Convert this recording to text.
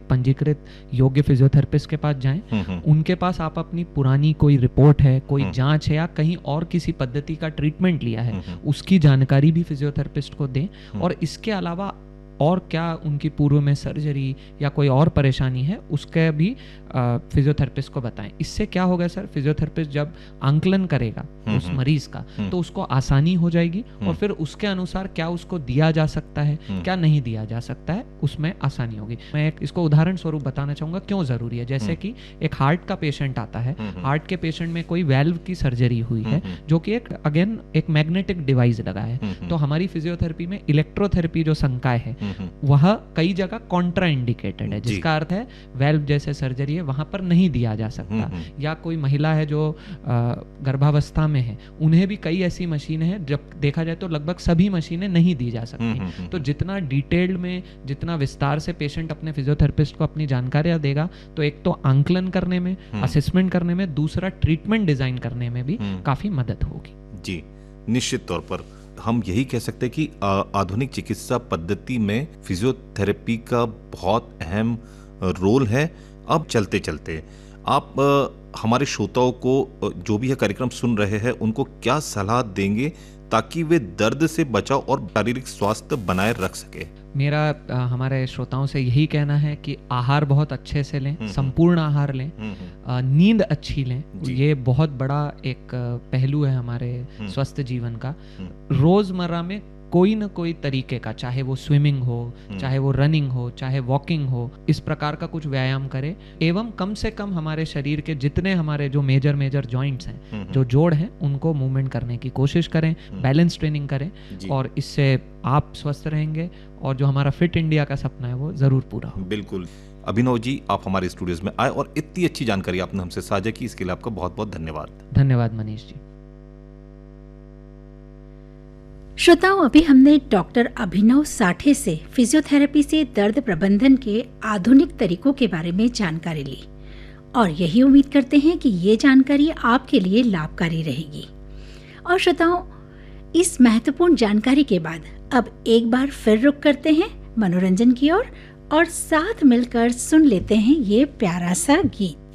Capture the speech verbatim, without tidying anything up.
पंजीकृत योग्य फिजियोथेरेपिस्ट के पास जाएं। उनके पास आप अपनी पुरानी कोई रिपोर्ट है, कोई जांच है या कहीं और किसी पद्धति का ट्रीटमेंट लिया है, उसकी जानकारी भी फिजियोथेरेपिस्ट को दें। और इसके अलावा और क्या उनकी पूर्व में सर्जरी या कोई और परेशानी है उसके भी फिजियोथेरेपिस्ट को बताएं। इससे क्या होगा सर, फिजियोथेरेपिस्ट जब आंकलन करेगा उस मरीज का तो उसको आसानी हो जाएगी और फिर उसके अनुसार क्या उसको दिया जा सकता है, क्या नहीं दिया जा सकता है, उसमें आसानी होगी। मैं एक इसको उदाहरण स्वरूप बताना चाहूंगा क्यों जरूरी है। जैसे कि एक हार्ट का पेशेंट आता है, हार्ट के पेशेंट में कोई वेल्व की सर्जरी हुई है जो कि एक अगेन एक मैग्नेटिक डिवाइस लगा है, तो हमारी फिजियोथेरेपी में इलेक्ट्रोथेरेपी जो संकाय है वह कई जगह कॉन्ट्रा इंडिकेटेड है, जिसका अर्थ है वेल्व जैसे सर्जरी है वहां पर नहीं दिया जा सकता। या कोई महिला है जो गर्भावस्था में है, उन्हें भी कई ऐसी मशीनें हैं, जब देखा जाए तो लगभग सभी मशीनें नहीं दी जा सकती। तो जितना डिटेल्ड में, जितना विस्तार से पेशेंट अपने फिजियोथेरेपिस्ट को अपनी जानकारियां देगा तो एक तो आंकलन करने में, असेसमेंट करने में, दूसरा ट्रीटमेंट डिजाइन करने में भी काफी मदद होगी। जी, निश्चित तौर पर हम यही कह सकते हैं कि आधुनिक चिकित्सा पद्धति में फिजियोथेरेपी का बहुत अहम रोल है। अब चलते चलते आप आ, हमारे श्रोताओं को जो भी यह कार्यक्रम सुन रहे हैं उनको क्या सलाह देंगे ताकि वे दर्द से बचाव और शारीरिक स्वास्थ्य बनाए रख सके? मेरा आ, हमारे श्रोताओं से यही कहना है कि आहार बहुत अच्छे से लें, संपूर्ण आहार लें, आ, नींद अच्छी लें। ये बहुत बड़ा एक पहलू है हमारे स्वस्थ जीवन का। रोजमर्रा में कोई न कोई तरीके का, चाहे वो स्विमिंग हो, चाहे वो रनिंग हो, चाहे वॉकिंग हो, इस प्रकार का कुछ व्यायाम करें एवं कम से कम हमारे शरीर के जितने हमारे जो मेजर मेजर जॉइंट्स हैं, जो जोड़ हैं, उनको मूवमेंट करने की कोशिश करें, बैलेंस ट्रेनिंग करें और इससे आप स्वस्थ रहेंगे और जो हमारा फिट इंडिया का सपना है वो जरूर पूरा हो। बिल्कुल। अभिनव जी, आप हमारे स्टूडियोज में आए और इतनी अच्छी जानकारी आपने हमसे साझा की, इसके लिए आपका बहुत बहुत धन्यवाद। धन्यवाद मनीष जी। श्रोताओं, अभी हमने डॉक्टर अभिनव साठे से फिजियोथेरेपी से दर्द प्रबंधन के आधुनिक तरीकों के बारे में जानकारी ली और यही उम्मीद करते हैं कि ये जानकारी आपके लिए लाभकारी रहेगी। और श्रोताओं, इस महत्वपूर्ण जानकारी के बाद अब एक बार फिर रुक करते हैं मनोरंजन की ओर और, और साथ मिलकर सुन लेते हैं ये प्यारा सा गीत।